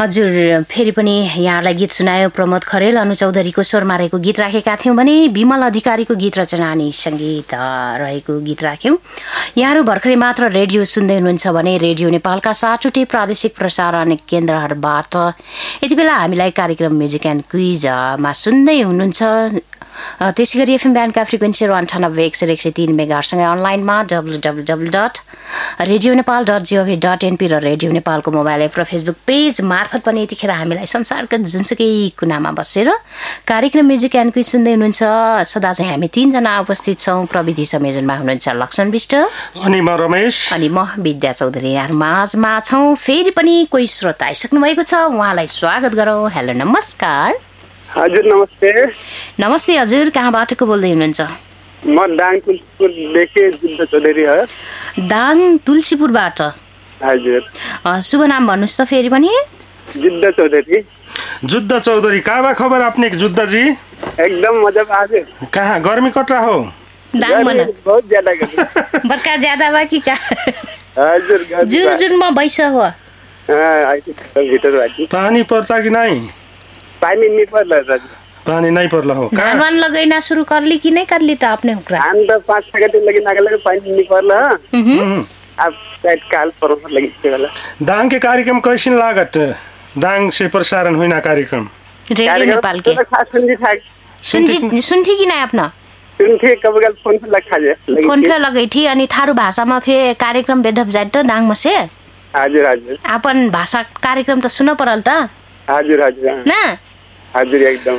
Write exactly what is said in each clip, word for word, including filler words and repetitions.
हजुर फेरि पनि यहाँलाई गीत सुनायो प्रमोद खरेल अनु चौधरीको स्वरमा रहेको गीत राखेका थियौँ भने विमल अधिकारीको गीत रचना अनि सङ्गीत रहेको गीत राख्यौँ। यहाँहरू भर्खरै मात्र रेडियो सुन्दै हुनुहुन्छ भने रेडियो नेपालका सातवटै प्रादेशिक प्रसारण केन्द्रहरूबाट यति बेला हामीलाई कार्यक्रम म्युजिक एन्ड क्विजमा सुन्दै हुनुहुन्छ। त्यसै गरी एफएम ब्यान्डका फ्रिक्वेन्सीहरू अन्ठानब्बे एक सय एक सय तिन मेगाहरुसँगै अनलाइनमा W W W dot radio Nepal dot जिओभी dot NP र रेडियो नेपालको मोबाइल एप र फेसबुक पेज मार्फत पनि यतिखेर हामीलाई संसारको जुनसुकै कुनामा बसेर कार्यक्रम म्युजिक एन्ड क्विज सुन्दै हुनुहुन्छ। सदा चाहिँ हामी तीनजना उपस्थित छौँ। प्रविधि संयोजनमा हुनुहुन्छ लक्ष्मण विष्ट अनि म रमेश अनि म विद्या चौधरी। यहाँहरू माझमा छौँ। फेरि पनि कोही श्रोता आइसक्नु भएको छ, उहाँलाई स्वागत गरौँ। हेलो नमस्कार। हजुर नमस्ते। नमस्ते हजुर, कहाँबाट को बोल्दै हुनुहुन्छ? म दाङ तुलसीपुरदेखि जुद्ध चौधरी हो। दाङ तुलसीपुरबाट? हजुर। शुभ नाम भन्नुहोस् त फेरि पनि? जुद्ध चौधरी। जुद्ध चौधरी, कहाँ खबर आपने जुद्ध जी? एकदम मजा आज। कहाँ गर्मी कटरा हो? दाङ मना बहुत ज्यादा गर्मी। बर्खा ज्यादा बा कि का? हजुर जुन जुन म बैस हो। हां भीतर आछि। पानी पर्ता कि नहीं? पानी नहीं पर्ला दाजु। पानी नहीं पर्ला हो। धान वान लगाइना शुरू करली कि नहीं करली त आपने हुक्रा? धान त पाँच छः दिन लगी ना लगे पानी नहीं पर्ला। हम्म अब शायद काल परसों लगी इसके वाला। दांग के कार्यक्रम कैसे लागत? दांग से प्रसारण हुई ना कार्यक्रम? रेडियो नेपाल के खास सुनती था। सुनती सुनती कि नहीं अपना? सुनती कब कल फोन पे लगा जे। फोन पे लगाई थी अनि थारू भाषा में फिर कार्यक्रम बेढप जाए त दांग में से? हजुर हजुर। अपन भाषा कार्यक्रम त सुन परल त? हजुर हजुर। ना? हजुर एकदम।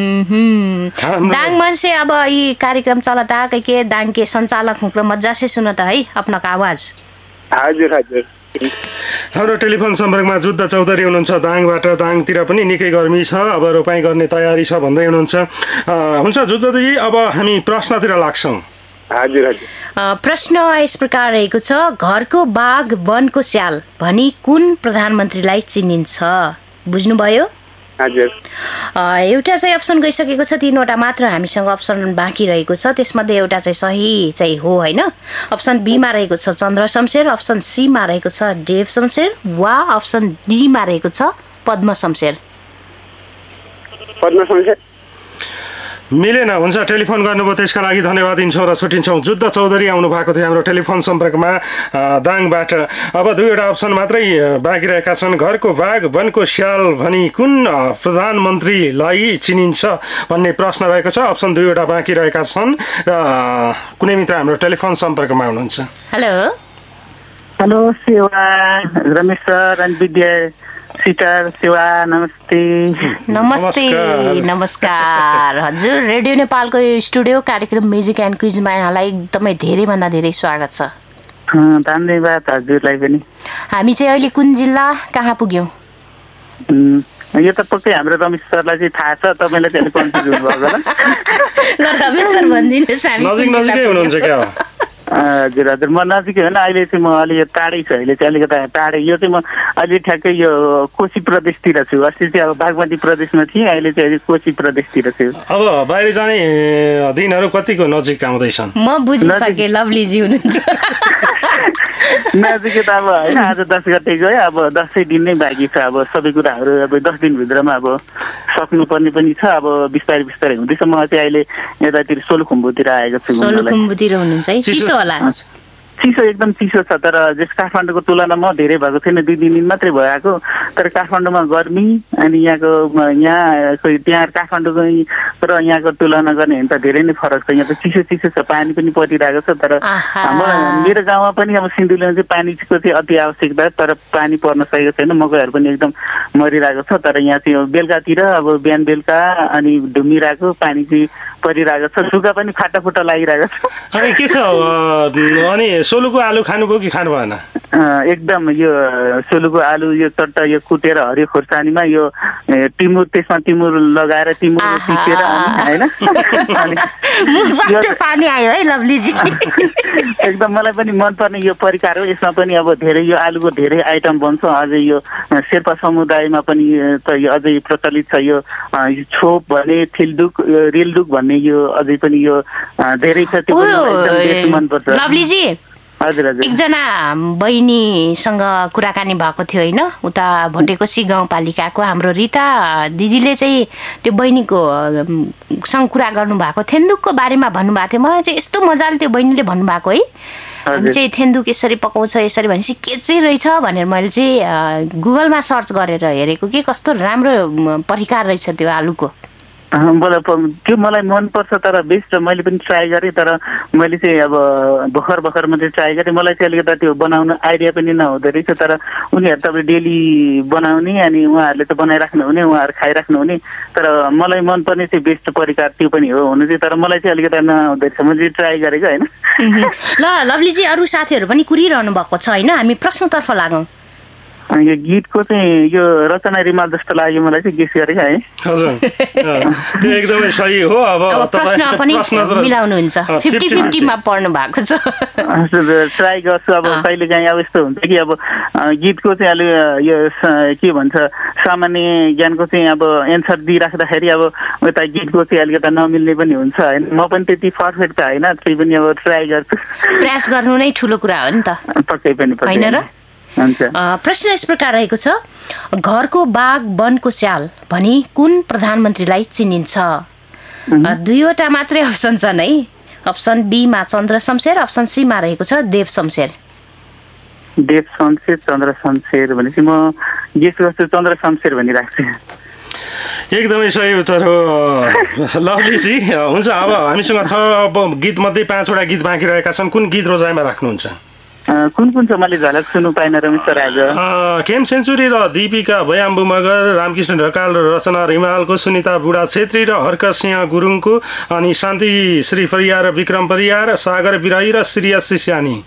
हम्म दांग में से अब ये कार्यक्रम चलता कह के दांग के संचालक हुक्र मजा से सुनता है अपना का आवाज। हजुर हजुर। हाम्रो टेलिफोन सम्पर्कमा जुद्ध चौधरी हुनुहुन्छ दाङबाट। दाङतिर पनि निकै गर्मी छ, अब रोपाइँ गर्ने तयारी छ भन्दै हुनुहुन्छ। हुन्छ जुद्धजी, अब हामी प्रश्नतिर लाग्छौँ। हजुर हजुर। प्रश्न यस प्रकार रहेको छ, घरको बाघ वनको स्याल भनी कुन प्रधानमन्त्रीलाई चिनिन्छ? बुझ्नुभयो? हजुर। एउटा चाहिँ अप्सन गइसकेको छ, तीनवटा मात्र हामीसँग अप्सन बाँकी रहेको छ। त्यसमध्ये एउटा चाहिँ सही चाहिँ हो होइन। अप्सन बीमा रहेको छ चन्द्र शमशेर, अप्सन सीमा रहेको छ देव शमशेर वा अप्सन डीमा रहेको छ पद्म शमशेर। पद्म शमशेर मिलेन। हुन्छ, टेलिफोन गर्नुभयो त्यसका लागि धन्यवाद दिन्छौँ र छुट्टिन्छौँ। जुद्ध चौधरी आउनु भएको थियो हाम्रो टेलिफोन सम्पर्कमा दाङबाट। अब दुईवटा अप्सन मात्रै बाँकी रहेका छन्। घरको बाघ वनको स्याल भनी कुन प्रधानमन्त्रीलाई चिनिन्छ भन्ने प्रश्न रहेको छ। अप्सन दुईवटा बाँकी रहेका छन् र कुनै मित्र हाम्रो टेलिफोन सम्पर्कमा हुनुहुन्छ। हेलो हेलो सेवा रमेश सर अनि विद्या सिटर सेवा नमस्ते। नमस्ते नमस्कार हजुर। रेडियो नेपालको स्टुडियो कार्यक्रम म्युजिक एन्ड क्विजमा यहाँलाई एकदमै धेरैभन्दा धेरै स्वागत छ। धन्यवाद हजुरलाई पनि। हामी चाहिँ अहिले कुन जिल्ला कहाँ पुग्यौँ? यो त पक्कै हाम्रो रमेश सरलाई चाहिँ थाहा छ, तपाईँलाई चाहिँ कन्फ्युज हुनुभएको होला। ल रमेश सर भनिदिनुहोस्। हामी नजिक नजिकै हुनुहुन्छ क्या? हजुर हजुर, म नजिकै होइन। अहिले चाहिँ म अलि टाढै छु। अहिले चाहिँ अलिकति टाढै। यो चाहिँ म अहिले ठ्याक्कै यो कोशी प्रदेशतिर छु। अस्ति चाहिँ अब बागमती प्रदेशमा थिएँ, अहिले चाहिँ अहिले कोशी प्रदेशतिर छु। अब बाहिर जाने दिनहरू कतिको नजिक आउँदैछन्? म बुझिसकेँ, लभलीजी हुनुहुन्छ। नजिकै त अब होइन, आज दस गते गयो, अब दसै दिन नै बाँकी छ। अब सबै कुराहरू अब दस दिनभित्रमा अब सक्नुपर्ने पनि छ। अब बिस्तारै बिस्तारै हुँदैछ। म चाहिँ अहिले यतातिर सोलुखुम्बुतिर आएको छु। सोलुखुम्बुतिर हुनुहुन्छ है? चिसो होला? चिसो एकदम चिसो छ। तर जस काठमाडौँको तुलनामा धेरै भएको थिएन, दुई तिन दिन मात्रै भएको। तर काठमाडौँमा गर्मी अनि यहाँको यहाँ त्यहाँ काठमाडौँको र यहाँको तुलना गर्ने भने त धेरै नै फरक छ। यहाँ त चिसो चिसो छ, पानी पनि परिरहेको छ। तर हाम्रो मेरो गाउँमा पनि अब सिन्धुलीमा चाहिँ पानीको चाहिँ अति आवश्यकता, तर पानी पर्न सकेको छैन। मकैहरू पनि एकदम मरिरहेको छ। तर यहाँ चाहिँ बेलुकातिर अब बिहान बेलुका अनि ढुमिरहेको पानी चाहिँ परिरहेको छ। सुगा पनि फाटाफुटा लागिरहेको छ। अनि के छ अनि सोलुको आलु खानुभयो कि खानु भएन? एकदम यो सोलुको आलु यो चट्टा यो कुटेर हरियो खोर्सानीमा यो टिमुर, त्यसमा टिमुर लगाएर टिमुर पिसेर होइन पानी आयो है लभलीजी। एकदम मलाई पनि मनपर्ने यो परिकार हो। यसमा पनि अब धेरै यो आलुको धेरै आइटम बन्छ। अझै यो शेर्पा समुदायमा पनि त यो अझै प्रचलित छ। यो छोप भने थिल्डुक रेलडुक भन्ने यो अझै पनि यो धेरै छ। त्यो पनि एकदम मनपर्छ। लभलीजी हजुर हजुर एकजना बहिनीसँग कुराकानी भएको थियो होइन उता भोटेकोसी गाउँपालिकाको हाम्रो रिता दिदीले चाहिँ त्यो बहिनीको सँग कुरा गर्नुभएको थेन्दुकको बारेमा भन्नुभएको थियो मलाई चाहिँ यस्तो मजाले त्यो बहिनीले भन्नुभएको है हामी चाहिँ थेन्दुक यसरी पकाउँछ यसरी भनेपछि के चाहिँ रहेछ भनेर मैले चाहिँ गुगलमा सर्च गरेर हेरेको के कस्तो राम्रो परिकार रहेछ त्यो आलुको मलाई त्यो मलाई मनपर्छ तर बेस्ट मैले पनि ट्राई गरेँ तर मैले चाहिँ अब भर्खर भर्खर मात्रै ट्राई गरेँ मलाई चाहिँ अलिकति त्यो बनाउन आइडिया पनि नहुँदो रहेछ तर उनीहरू तपाईँ डेली बनाउने अनि उहाँहरूले त बनाइराख्नु हुने उहाँहरू खाइराख्नु हुने तर मलाई मनपर्ने चाहिँ बेस्ट परिकार त्यो पनि हो हुनु चाहिँ तर मलाई चाहिँ अलिकति नहुँदो रहेछ मैले ट्राई गरेको होइन ल लभलीजी अरू साथीहरू पनि कुरिरहनु भएको छ होइन हामी प्रश्नतर्फ लागौँ यो गीतको चाहिँ यो रचना रिमाल जस्तो लाग्यो मलाई चाहिँ गेस गरेको है हजुर त्यो एकदमै सही हो अब प्रश्न पनि मिलाउनुहुन्छ फिफ्टी फिफ्टीमा पढ्नु भएको छ ट्राई गर्छु अब कहिले काहीँ अब यस्तो हुन्छ कि अब गीतको चाहिँ अलि यो के भन्छ सामान्य ज्ञानको चाहिँ अब एन्सर दिइराख्दाखेरि अब उता गीतको चाहिँ अलिकति नमिल्ने पनि हुन्छ होइन म पनि त्यति पर्फेक्ट त होइन त्यही पनि अब ट्राई गर्छु प्रयास गर्नु नै ठुलो कुरा हो नि त पक्कै पनि होइन र प्रश्न यस प्रकार रहेको छ घरको बाग वनको स्याल भनी कुन प्रधानमन्त्रीलाई चिनिन्छ दुईवटा मात्रै अप्सन छन् है अप्सन बीमा चन्द्र शमशेर अप्सन सीमा रहेको छ देव शमशेर देव शमशेर चन्द्र शमशेर भनेपछि म गेस गर्छु चन्द्र शमशेर भनिराख्छु एकदमै सही उत्तर हो लभलीजी हुन्छ अब हामीसँग छ अब गीत मध्ये पाँचवटा गीत बाँकी रहेका छन् कुन गीत रोजाइमा राख्नुहुन्छ कुन कुन चाहिँ मैले झलक सुन्नु पाइनँ रमेश सर आज खेम सेन्चुरी र दीपिका भयाम्बु मगर रामकृष्ण ढकाल र रचना रिमालको सुनिता बुढा छेत्री र हर्क सिंह गुरुङको अनि शान्ति श्री परियार र विक्रम परियार सागर बिराई र श्रिया सिस्यानी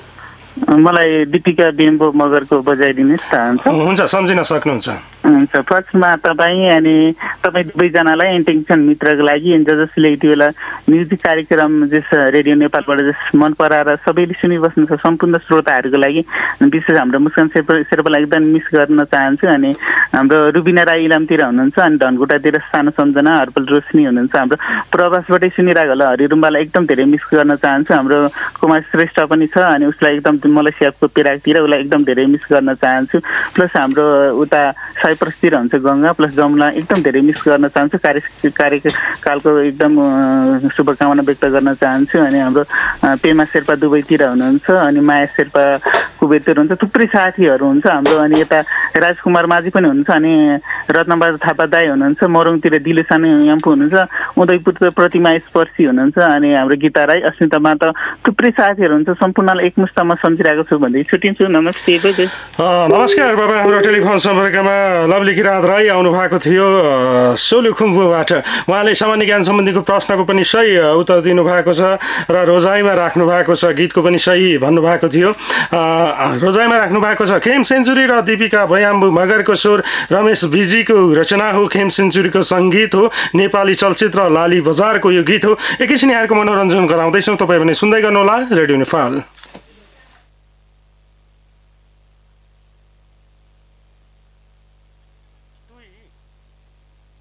मलाई दीपिका बेम्बो मगरको बजाइदिनुहोस् त हुन्छ सम्झिन सक्नुहुन्छ हुन्छ फर्स्टमा तपाईँ अनि तपाईँ दुवैजनालाई इन्टेन्सन मित्रको लागि ज जसले यति बेला म्युजिक कार्यक्रम जस रेडियो नेपालबाट जस मन पराएर सबैले सुनिबस्नु छ सम्पूर्ण श्रोताहरूको लागि विशेष हाम्रो मुस्कान शेर्पा शेर्पालाई एकदम मिस गर्न चाहन्छु अनि हाम्रो रुबिना राई इलामतिर हुनुहुन्छ अनि धनकुटातिर सानो सम्झना हर्पल रोशनी हुनुहुन्छ हाम्रो प्रवासबाटै सुनिरहेको होला हरिरुम्बालाई एकदम धेरै मिस गर्न चाहन्छु हाम्रो कुमार श्रेष्ठ पनि छ अनि उसलाई एकदम मलेसियाको पेराकतिर उसलाई एकदम धेरै मिस गर्न चाहन्छु प्लस हाम्रो उता साइप्रसतिर हुन्छ गङ्गा प्लस जमुना एकदम धेरै मिस गर्न चाहन्छु कार्य कार्यकालको एकदम शुभकामना व्यक्त गर्न चाहन्छु अनि हाम्रो पेमा शेर्पा दुबईतिर हुनुहुन्छ अनि माया शेर्पा कुवेततिर हुन्छ थुप्रै साथीहरू हुन्छ हाम्रो अनि यता राजकुमार माझी पनि हुनुहुन्छ अनि रत्नबहादुर थापा दाई हुनुहुन्छ मोरङतिर दिले सानो याम्पू हुनुहुन्छ उदयपुर प्रतिमा स्पर्शी हुनुहुन्छ अनि हाम्रो गीता राई अस्मितामा त थुप्रै साथीहरू हुन्छ सम्पूर्णलाई एकमुष्टमा सम्झिरहेको छु भन्दै छुट्टिन्छु नमस्ते नमस्कार बाबा हाम्रो टेलिफोन सम्पर्कमा लभली किराँत राई आउनु भएको थियो सोलुखुम्बुबाट उहाँले सामान्य ज्ञान सम्बन्धीको प्रश्नको पनि सही उत्तर दिनुभएको छ र रोजाइमा राख्नु भएको छ गीतको पनि सही भन्नुभएको थियो रोजाइमा राख्नु भएको छ खेम सेन्चुरी र दीपिका भयाम्बु मगरको स्वर रमेश विजीको रचना हो खेम सेन्चुरीको सङ्गीत हो नेपाली चलचित्र लाली बजारको यो गीत हो एकैछिन यहाँको मनोरञ्जन गराउँदैछौँ तपाईँ पनि सुन्दै गर्नुहोला रेडियो नेपाल